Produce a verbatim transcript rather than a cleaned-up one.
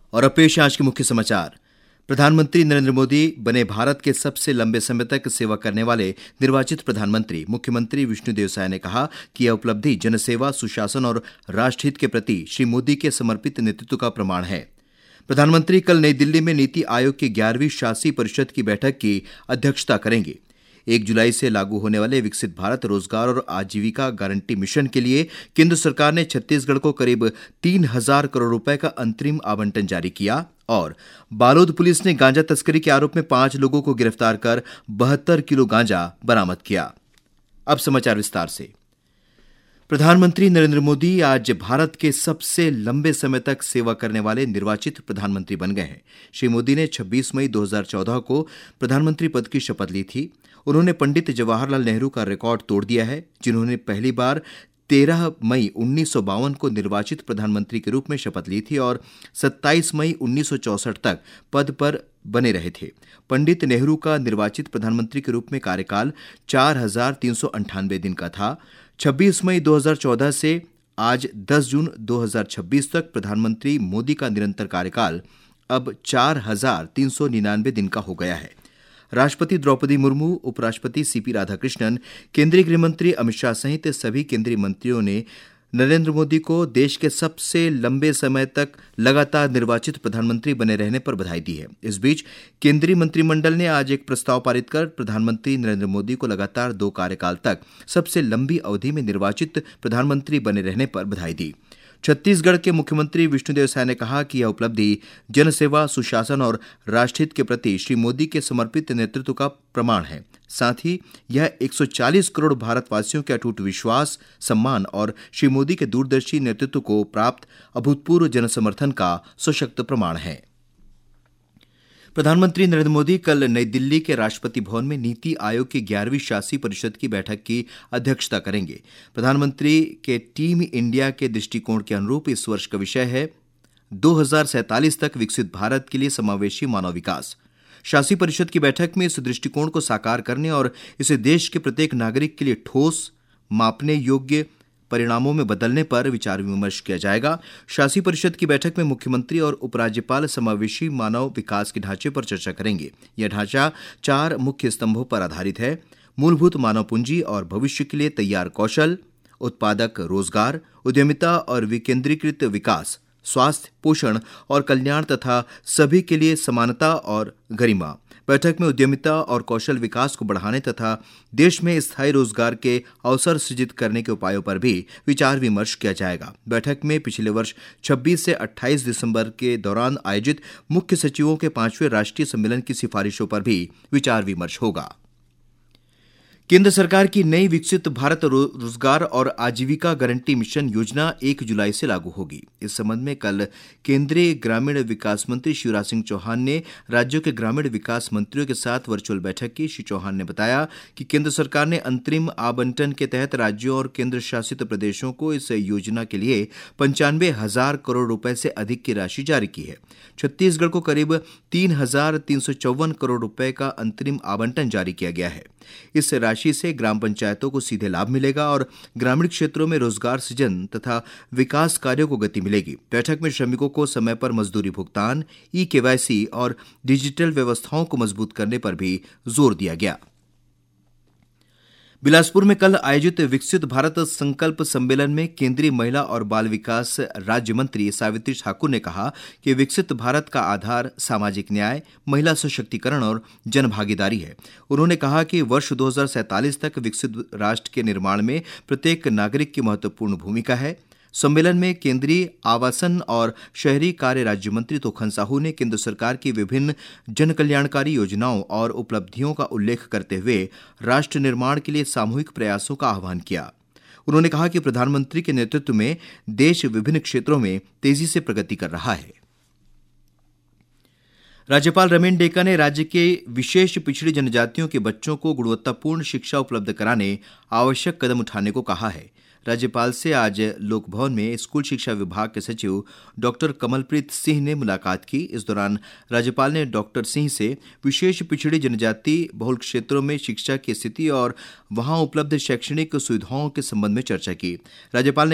और अब पेश है आज के मुख्य समाचार। प्रधानमंत्री नरेंद्र मोदी बने भारत के सबसे लंबे समय तक सेवा करने वाले निर्वाचित प्रधानमंत्री। मुख्यमंत्री विष्णुदेव साय ने कहा कि यह उपलब्धि जनसेवा, सुशासन और राष्ट्रहित के प्रति श्री मोदी के समर्पित नेतृत्व का प्रमाण है। प्रधानमंत्री कल नई दिल्ली में नीति आयोग की ग्यारहवीं शासी परिषद की बैठक की अध्यक्षता करेंगे। एक जुलाई से लागू होने वाले विकसित भारत रोजगार और आजीविका गारंटी मिशन के लिए केंद्र सरकार ने छत्तीसगढ़ को करीब तीन हजार करोड़ रुपए का अंतरिम आवंटन जारी किया और बालोद पुलिस ने गांजा तस्करी के आरोप में पांच लोगों को गिरफ्तार कर बहत्तर किलो गांजा बरामद किया। अब समाचार विस्तार से। प्रधानमंत्री नरेंद्र मोदी आज भारत के सबसे लंबे समय तक सेवा करने वाले निर्वाचित प्रधानमंत्री बन गए हैं। श्री मोदी ने छब्बीस मई दो हज़ार चौदह को प्रधानमंत्री पद की शपथ ली थी। उन्होंने पंडित जवाहरलाल नेहरू का रिकॉर्ड तोड़ दिया है, जिन्होंने पहली बार तेरह मई उन्नीस सौ बावन को निर्वाचित प्रधानमंत्री के रूप में शपथ ली थी और सत्ताईस मई उन्नीस सौ चौसठ तक पद पर बने रहे थे। पंडित नेहरू का निर्वाचित प्रधानमंत्री के रूप में कार्यकाल चार हजार तीन सौ अंठानवे दिन का था। छब्बीस मई दो हज़ार चौदह से आज दस जून दो हज़ार छब्बीस तक प्रधानमंत्री मोदी का निरंतर कार्यकाल अब चार हजार तीन सौ निन्यानवे दिन का हो गया है। राष्ट्रपति द्रौपदी मुर्मू, उपराष्ट्रपति सीपी राधाकृष्णन, केंद्रीय गृह मंत्री अमित शाह सहित सभी केंद्रीय मंत्रियों ने नरेंद्र मोदी को देश के सबसे लंबे समय तक लगातार निर्वाचित प्रधानमंत्री बने रहने पर बधाई दी है। इस बीच केंद्रीय मंत्रिमंडल ने आज एक प्रस्ताव पारित कर प्रधानमंत्री नरेंद्र मोदी को लगातार दो कार्यकाल तक सबसे लंबी अवधि में निर्वाचित प्रधानमंत्री बने रहने पर बधाई दी। छत्तीसगढ़ के मुख्यमंत्री विष्णुदेव साय ने कहा कि यह उपलब्धि जनसेवा, सुशासन और राष्ट्रहित के प्रति श्री मोदी के समर्पित नेतृत्व का प्रमाण है। साथ ही यह एक सौ चालीस करोड़ भारतवासियों के अटूट विश्वास, सम्मान और श्री मोदी के दूरदर्शी नेतृत्व को प्राप्त अभूतपूर्व जनसमर्थन का सशक्त प्रमाण है। प्रधानमंत्री नरेंद्र मोदी कल नई दिल्ली के राष्ट्रपति भवन में नीति आयोग की ग्यारहवीं शासी परिषद की बैठक की अध्यक्षता करेंगे। प्रधानमंत्री के टीम इंडिया के दृष्टिकोण के अनुरूप इस वर्ष का विषय है दो हज़ार सैंतालीस तक विकसित भारत के लिए समावेशी मानव विकास। शासी परिषद की बैठक में इस दृष्टिकोण को साकार करने और इसे देश के प्रत्येक नागरिक के लिए ठोस, मापने योग्य परिणामों में बदलने पर विचार विमर्श किया जाएगा। शासी परिषद की बैठक में मुख्यमंत्री और उपराज्यपाल समावेशी मानव विकास के ढांचे पर चर्चा करेंगे। यह ढांचा चार मुख्य स्तंभों पर आधारित है: मूलभूत मानव पूंजी और भविष्य के लिए तैयार कौशल, उत्पादक रोजगार, उद्यमिता और विकेंद्रीकृत विकास, स्वास्थ्य, पोषण और कल्याण तथा सभी के लिए समानता और गरिमा। बैठक में उद्यमिता और कौशल विकास को बढ़ाने तथा देश में स्थायी रोजगार के अवसर सृजित करने के उपायों पर भी विचार विमर्श किया जाएगा। बैठक में पिछले वर्ष छब्बीस से अट्ठाईस दिसंबर के दौरान आयोजित मुख्य सचिवों के पांचवें राष्ट्रीय सम्मेलन की सिफारिशों पर भी विचार विमर्श होगा। केंद्र सरकार की नई विकसित भारत रोजगार और आजीविका गारंटी मिशन योजना एक जुलाई से लागू होगी। इस संबंध में कल केंद्रीय ग्रामीण विकास मंत्री शिवराज सिंह चौहान ने राज्यों के ग्रामीण विकास मंत्रियों के साथ वर्चुअल बैठक की। श्री चौहान ने बताया कि केंद्र सरकार ने अंतरिम आवंटन के तहत राज्यों और केंद्र शासित प्रदेशों को इस योजना के लिए पंचानवे हजार करोड़ रुपए से अधिक की राशि जारी की है। छत्तीसगढ़ को करीब तीन हजार तीन सौ चौवन करोड़ रुपए का अंतरिम आवंटन जारी किया गया है। इस राशि से ग्राम पंचायतों को सीधे लाभ मिलेगा और ग्रामीण क्षेत्रों में रोजगार सृजन तथा विकास कार्यों को गति मिलेगी। बैठक में श्रमिकों को समय पर मजदूरी भुगतान, ई केवाईसी और डिजिटल व्यवस्थाओं को मजबूत करने पर भी जोर दिया गया। बिलासपुर में कल आयोजित विकसित भारत संकल्प सम्मेलन में केंद्रीय महिला और बाल विकास राज्य मंत्री सावित्री ठाकुर ने कहा कि विकसित भारत का आधार सामाजिक न्याय, महिला सशक्तिकरण और जनभागीदारी है। उन्होंने कहा कि वर्ष दो हज़ार सैंतालीस तक विकसित राष्ट्र के निर्माण में प्रत्येक नागरिक की महत्वपूर्ण भूमिका है। सम्मेलन में केंद्रीय आवासन और शहरी कार्य राज्य मंत्री तोखन साहू ने केंद्र सरकार की विभिन्न जन कल्याणकारी योजनाओं और उपलब्धियों का उल्लेख करते हुए राष्ट्र निर्माण के लिए सामूहिक प्रयासों का आह्वान किया। उन्होंने कहा कि प्रधानमंत्री के नेतृत्व में देश विभिन्न क्षेत्रों में तेजी से प्रगति कर रहा है। राज्यपाल रमेन डेका ने राज्य के विशेष पिछड़ी जनजातियों के बच्चों को गुणवत्तापूर्ण शिक्षा उपलब्ध कराने आवश्यक कदम उठाने को कहा है। राज्यपाल से आज लोक भवन में स्कूल शिक्षा विभाग के सचिव डॉक्टर कमलप्रीत सिंह ने मुलाकात की। इस दौरान राज्यपाल ने डॉक्टर सिंह से विशेष पिछड़ी जनजाति बहुल क्षेत्रों में शिक्षा की स्थिति और वहां उपलब्ध शैक्षणिक सुविधाओं के संबंध में चर्चा की। राज्यपाल ने